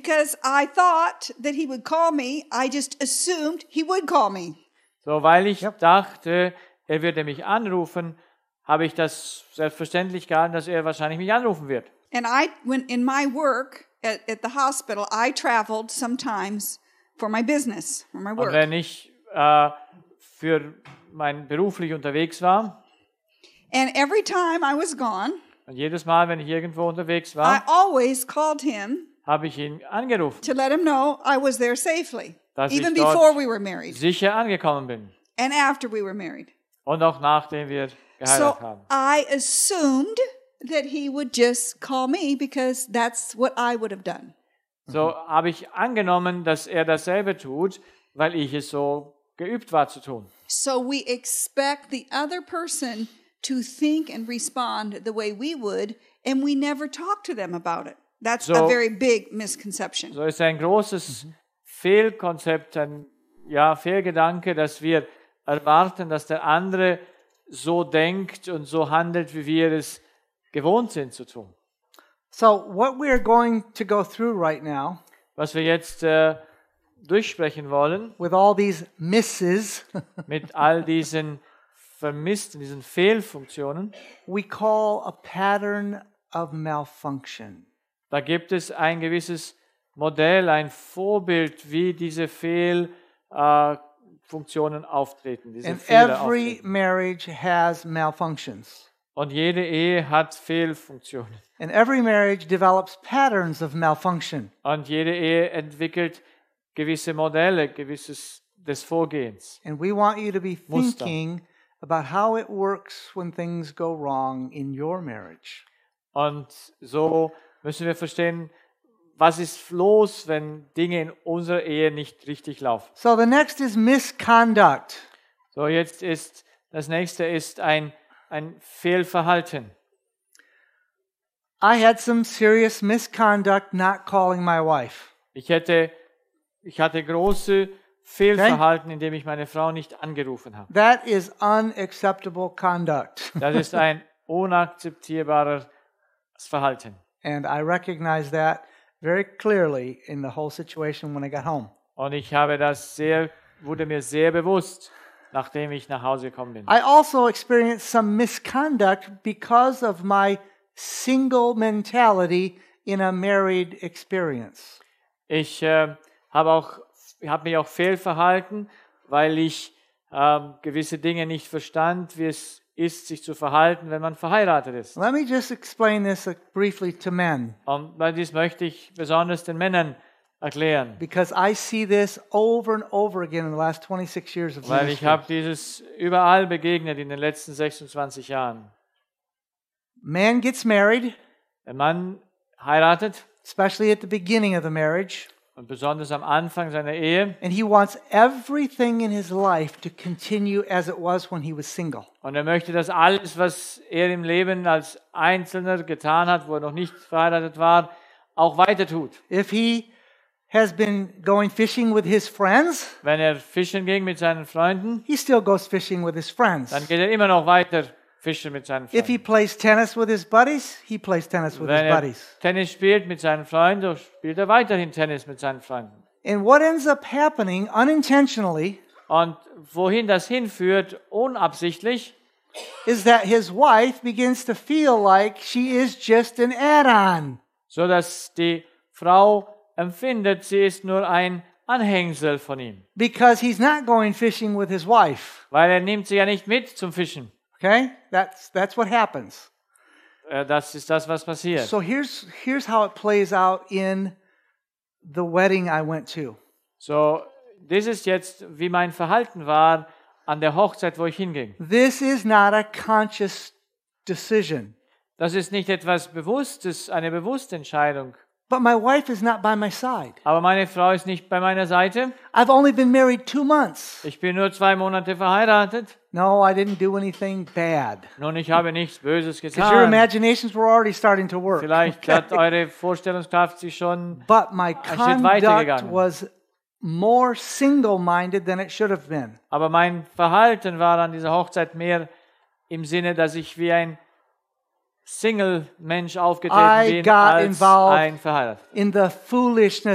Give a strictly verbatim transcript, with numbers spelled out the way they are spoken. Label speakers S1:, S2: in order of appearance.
S1: because I thought that he would call me, I just assumed he would call me.
S2: So, weil ich dachte, er würde mich anrufen, habe ich das selbstverständlich gehalten, dass er wahrscheinlich mich anrufen wird.
S1: And I, when in my work at, at the hospital, I traveled sometimes for my business, for my
S2: Und
S1: work.
S2: wenn ich äh, für mein beruflich unterwegs war,
S1: And every time I was gone,
S2: und jedes Mal, wenn ich irgendwo unterwegs
S1: I
S2: war,
S1: always called him
S2: habe ich ihn angerufen,
S1: to let him know I was there safely,
S2: dass
S1: even
S2: ich dort
S1: before we were married
S2: sicher angekommen bin.
S1: and after we were married.
S2: Und auch nachdem wir geheiratet
S1: So
S2: haben.
S1: I assumed that he would just call me because that's what I would have done.
S2: So habe ich angenommen, dass er dasselbe tut, weil ich es so geübt war zu tun.
S1: So we expect the other person to think and respond the way we would, and we never talk to them about it. That's
S2: So-
S1: a very big misconception.
S2: So ist ein großes Fehlkonzept, ein ja, Fehlgedanke, dass wir erwarten, dass der andere so denkt und so handelt, wie wir es gewohnt sind zu tun.
S3: So what we're going to go through right now
S2: Was wir jetzt äh, durchsprechen wollen,
S3: with all these misses,
S2: mit all diesen Vermissten, diesen Fehlfunktionen,
S3: we call a pattern of malfunction.
S2: da gibt es ein gewisses Modell, ein Vorbild, wie diese Fehlfunktionen äh, Funktionen auftreten, diese
S3: And
S2: Fehler
S3: every
S2: auftreten.
S3: marriage has malfunctions.
S2: Und jede Ehe hat Fehlfunktionen.
S3: And every marriage develops patterns of malfunction.
S2: Und jede Ehe entwickelt gewisse Modelle, gewisses des Vorgehens.
S3: And we want you to be
S2: Muster.
S3: thinking about how it works when things go wrong in your marriage.
S2: Und so müssen wir verstehen, was ist los, wenn Dinge in unserer Ehe nicht richtig laufen.
S3: So the next is misconduct.
S2: So, jetzt ist, das nächste ist ein, ein Fehlverhalten.
S3: I had some serious misconduct not calling my wife.
S2: Ich hätte, ich hatte große Fehlverhalten, indem ich meine Frau nicht angerufen habe.
S3: That is unacceptable conduct.
S2: Das ist ein unakzeptierbares Verhalten.
S3: And I recognize that very clearly in the whole situation when I got home.
S2: Und ich habe das sehr, wurde mir sehr bewusst, nachdem ich nach Hause gekommen bin.
S3: I also experienced some misconduct because of my single mentality in a married experience.
S2: Ich äh, habe auch, habe mich auch fehlverhalten, weil ich äh, gewisse Dinge nicht verstand, wie es ist, sich zu verhalten, wenn man verheiratet ist.
S3: Let me just explain this uh, briefly to men,
S2: Und weil dies möchte ich besonders den Männern erklären,
S3: because I see this over and over again in the last twenty-six years of
S2: weil ich
S3: ministry.
S2: habe dieses überall begegnet in den letzten sechsundzwanzig Jahren.
S3: Man gets married,
S2: Der Mann heiratet,
S3: especially at the beginning of the marriage,
S2: und besonders am Anfang seiner Ehe,
S3: and he wants everything in his life to continue as it was when he was single.
S2: und er möchte, dass alles, was er im Leben als Einzelner getan hat, wo er noch nicht verheiratet war, auch weiter tut.
S3: If he has been going fishing with his friends,
S2: Wenn er fischen ging mit seinen Freunden,
S3: he still goes fishing with his friends.
S2: dann geht er immer noch weiter fischen mit seinen
S3: If he
S2: Freunden.
S3: plays tennis with his buddies, he plays tennis with his
S2: Wenn er
S3: buddies.
S2: Tennis spielt mit seinen Freunden, so spielt er weiterhin Tennis mit seinen Freunden.
S3: And what ends up happening unintentionally
S2: Und wohin das hinführt, unabsichtlich,
S3: is that his wife begins to feel like she is just an add-on.
S2: so dass die Frau empfindet, sie ist nur ein Anhängsel von ihm.
S3: Because he's not going fishing with his wife.
S2: Weil er nimmt sie ja nicht mit zum Fischen.
S3: Okay? That's that's what happens.
S2: Äh, Das ist das, was passiert.
S3: So here's here's how it plays out in the wedding I went to.
S2: So, das ist jetzt, wie mein Verhalten war an der Hochzeit, wo ich hinging.
S3: This is not a conscious decision.
S2: Das ist nicht etwas Bewusstes, eine bewusste Entscheidung.
S3: But my wife is not by my side.
S2: Aber meine Frau ist nicht bei meiner Seite.
S3: I've only been married two months.
S2: Ich bin nur zwei Monate verheiratet.
S3: No, I didn't do anything bad.
S2: Nun, ich habe nichts Böses
S3: Because your
S2: getan.
S3: imaginations were already starting to work.
S2: Vielleicht hat eure Vorstellungskraft sich schon...
S3: But my
S2: Schritt
S3: conduct
S2: weitergegangen.
S3: was more single-minded than it should have been.
S2: Aber mein Verhalten war an dieser Hochzeit mehr im Sinne, dass ich wie ein Single-Mensch aufgetreten
S3: I
S2: bin
S3: got
S2: als
S3: involved
S2: ein Verheirateter.
S3: in the foolishness